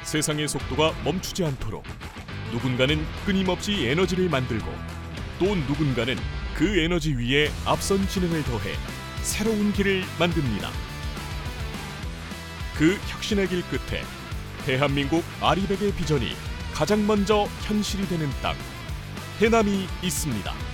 세상의 속도가 멈추지 않도록 누군가는 끊임없이 에너지를 만들고 또 누군가는 그 에너지 위에 앞선 지능을 더해 새로운 길을 만듭니다. 그 혁신의 길 끝에 대한민국 아리백의 비전이 가장 먼저 현실이 되는 땅, 해남이 있습니다.